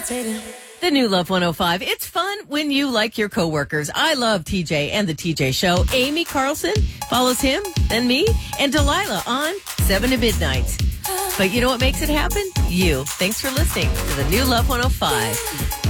The new Love 105. It's fun when you like your coworkers. I love TJ and the TJ Show. Amy Carlson follows him and me and Delilah on 7 to midnight. But you know what makes it happen? You. Thanks for listening to the new Love 105.